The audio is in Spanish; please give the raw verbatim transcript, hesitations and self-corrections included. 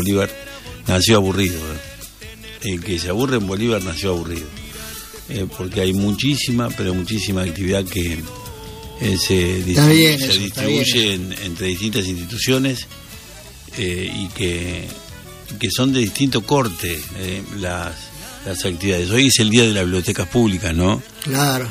Bolívar nació aburrido. ¿eh? El que se aburre en Bolívar nació aburrido. Eh, porque hay muchísima, pero muchísima actividad que eh, se, distribu- bien se eso, distribuye en, entre distintas instituciones eh, y que, que son de distinto corte eh, las, las actividades. Hoy es el Día de las Bibliotecas Públicas, ¿no? Claro.